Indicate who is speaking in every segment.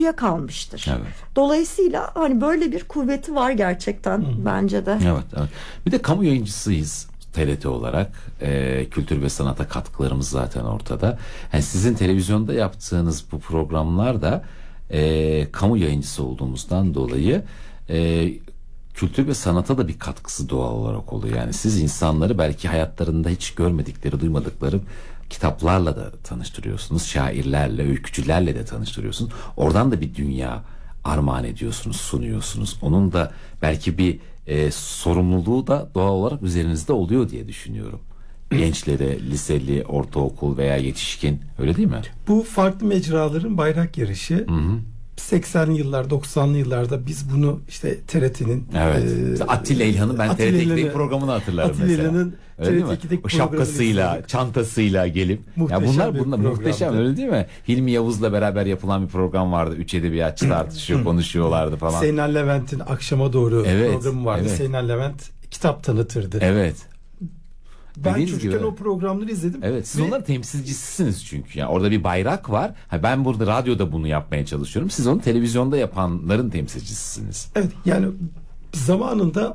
Speaker 1: kalmıştır.
Speaker 2: Evet.
Speaker 1: Dolayısıyla hani böyle bir kuvveti var gerçekten bence de.
Speaker 2: Evet, evet. Bir de kamu yayıncısıyız TRT olarak. Kültür ve sanata katkılarımız zaten ortada. Yani sizin televizyonda yaptığınız bu programlar da kamu yayıncısı olduğumuzdan dolayı kültür ve sanata da bir katkısı doğal olarak oluyor. Yani siz insanları belki hayatlarında hiç görmedikleri, duymadıkları kitaplarla da tanıştırıyorsunuz. Şairlerle, öykücülerle de tanıştırıyorsunuz. Oradan da bir dünya armağan ediyorsunuz, sunuyorsunuz. Onun da belki bir sorumluluğu da doğal olarak üzerinizde oluyor diye düşünüyorum. Gençlere, liseli, ortaokul veya yetişkin, öyle değil mi?
Speaker 3: Bu farklı mecraların bayrak yarışı. 80'li yıllar, 90'lı yıllarda biz bunu işte TRT'nin
Speaker 2: Evet. Atilla İlhan'ın ben TRT2'deki programını hatırlarım
Speaker 3: Atilla
Speaker 2: mesela.
Speaker 3: İlhan'ın
Speaker 2: TRT2'deki o şapkasıyla, çantasıyla gelip ya bunlar muhteşem, öyle değil mi? Hilmi Yavuz'la beraber yapılan bir program vardı. Üç edebiyatçı tartışıyor, konuşuyorlardı falan.
Speaker 3: Zeynel Levent'in akşama doğru programı vardı.
Speaker 2: Evet.
Speaker 3: Zeynel Levent kitap tanıtırdı.
Speaker 2: Evet.
Speaker 3: Ben
Speaker 2: Dediğiniz
Speaker 3: çocukken
Speaker 2: gibi.
Speaker 3: o programları izledim.
Speaker 2: Evet, siz onların temsilcisisiniz çünkü. Yani orada bir bayrak var. Ben burada radyoda bunu yapmaya çalışıyorum. Siz onu televizyonda yapanların temsilcisisiniz.
Speaker 3: Evet, yani zamanında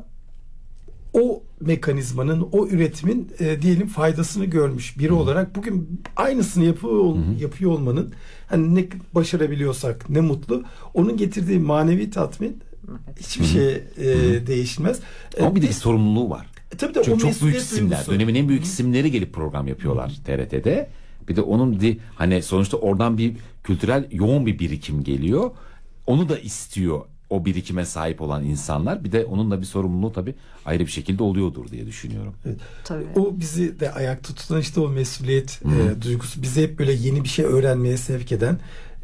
Speaker 3: o mekanizmanın, o üretimin diyelim faydasını görmüş biri olarak bugün aynısını yapıyor olmanın, hani ne başarabiliyorsak ne mutlu. Onun getirdiği manevi tatmin hiçbir şey değişmez.
Speaker 2: Ama bir de bir sorumluluğu var.
Speaker 3: Tabii de
Speaker 2: çünkü
Speaker 3: o
Speaker 2: çok büyük isimler,
Speaker 3: duygusu.
Speaker 2: dönemin en büyük isimleri gelip program yapıyorlar TRT'de. Bir de onun hani sonuçta oradan bir kültürel yoğun bir birikim geliyor. Onu da istiyor o birikime sahip olan insanlar. Bir de onun da bir sorumluluğu tabii ayrı bir şekilde oluyordur diye düşünüyorum.
Speaker 3: Evet.
Speaker 1: Tabii.
Speaker 3: O bizi de ayakta tutan işte o mesuliyet duygusu. Bizi hep böyle yeni bir şey öğrenmeye sevk eden,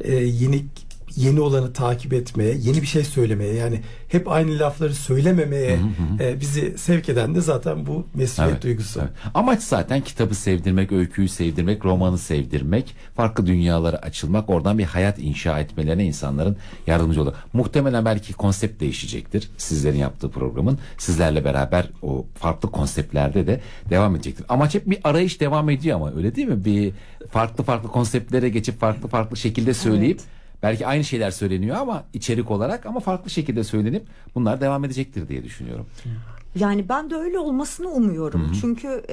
Speaker 3: yeni olanı takip etmeye, yeni bir şey söylemeye, yani hep aynı lafları söylememeye bizi sevk eden de zaten bu mesuliyet duygusu.
Speaker 2: Evet. Amaç zaten kitabı sevdirmek, öyküyü sevdirmek, romanı sevdirmek, farklı dünyalara açılmak, oradan bir hayat inşa etmelerine insanların yardımcı olur. Muhtemelen belki konsept değişecektir sizlerin yaptığı programın. Sizlerle beraber o farklı konseptlerde de devam edecektir. Amaç hep bir arayış devam ediyor ama öyle değil mi? Bir farklı konseptlere geçip farklı şekilde söyleyip belki aynı şeyler söyleniyor ama içerik olarak, ama farklı şekilde söylenip bunlar devam edecektir diye düşünüyorum.
Speaker 1: Yani ben de öyle olmasını umuyorum. Çünkü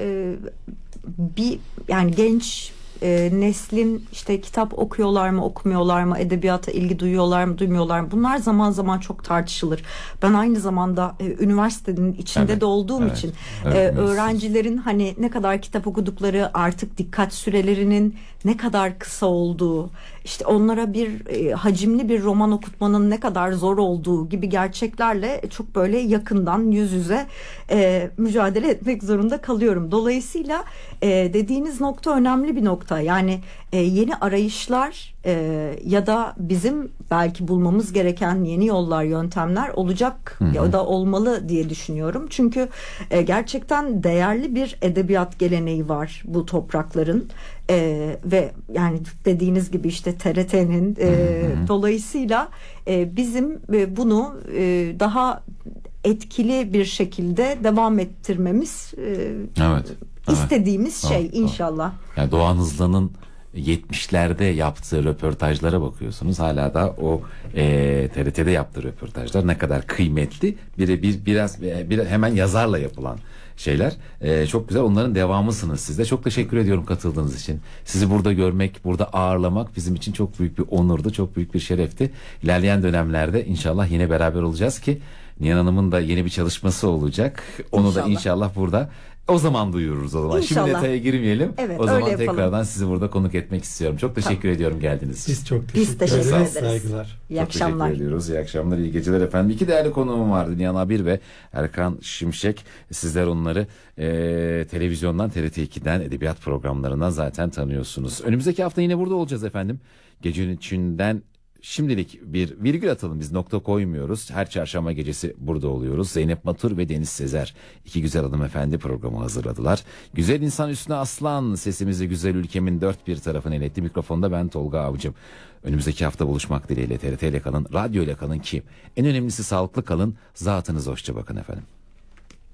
Speaker 1: yani genç neslin işte kitap okuyorlar mı, okumuyorlar mı, edebiyata ilgi duyuyorlar mı, duymuyorlar mı? Bunlar zaman zaman çok tartışılır. Ben aynı zamanda üniversitenin içinde de olduğum için öğrencilerin hani ne kadar kitap okudukları, artık dikkat sürelerinin ne kadar kısa olduğu, işte onlara bir hacimli bir roman okutmanın ne kadar zor olduğu gibi gerçeklerle çok böyle yakından yüz yüze mücadele etmek zorunda kalıyorum. Dolayısıyla dediğiniz nokta önemli bir nokta. Yani yeni arayışlar ya da bizim belki bulmamız gereken yeni yollar, yöntemler olacak ya da olmalı diye düşünüyorum. Çünkü gerçekten değerli bir edebiyat geleneği var bu toprakların. Ve yani dediğiniz gibi işte TRT'nin dolayısıyla bizim bunu daha etkili bir şekilde devam ettirmemiz istediğimiz şey inşallah.
Speaker 2: Yani Doğan Hızlı'nın 70'lerde yaptığı röportajlara bakıyorsunuz. Hala da o TRT'de yaptığı röportajlar ne kadar kıymetli. Biraz hemen yazarla yapılan şeyler. Çok güzel. Onların devamısınız siz de. Çok teşekkür ediyorum katıldığınız için. Sizi burada görmek, burada ağırlamak bizim için çok büyük bir onurdu. Çok büyük bir şerefti. İlerleyen dönemlerde inşallah yine beraber olacağız ki Nihan Hanım'ın da yeni bir çalışması olacak. Onu da inşallah burada o zaman duyururuz o zaman.
Speaker 1: İnşallah.
Speaker 2: Şimdi detaya girmeyelim.
Speaker 1: Evet,
Speaker 2: o zaman
Speaker 1: öyle yapalım.
Speaker 2: tekrardan sizi burada konuk etmek istiyorum. Çok teşekkür ediyorum geldiğiniz için.
Speaker 3: Biz çok
Speaker 1: Biz
Speaker 3: teşekkür
Speaker 1: teşekkür
Speaker 3: ederiz.
Speaker 1: ederiz.
Speaker 3: Saygılar.
Speaker 1: İyi akşamlar.
Speaker 2: Teşekkür ediyoruz. İyi akşamlar, iyi geceler efendim. İki değerli konuğum vardı. Nihan Abir ve Erkan Şimşek. Sizler onları televizyondan, TRT2'den, edebiyat programlarından zaten tanıyorsunuz. Önümüzdeki hafta yine burada olacağız efendim. Gecenin içinden şimdilik bir virgül atalım, biz nokta koymuyoruz. Her çarşamba gecesi burada oluyoruz. Zeynep Matur ve Deniz Sezer, iki güzel hanımefendi programı hazırladılar. Güzel insan üstüne aslan, sesimizi güzel ülkemin dört bir tarafına iletti. Mikrofonda ben Tolga Avcım. Önümüzdeki hafta buluşmak dileğiyle TRT ile kalın, radyo ile kalın ki en önemlisi sağlıklı kalın. Zatınız hoşça bakın efendim.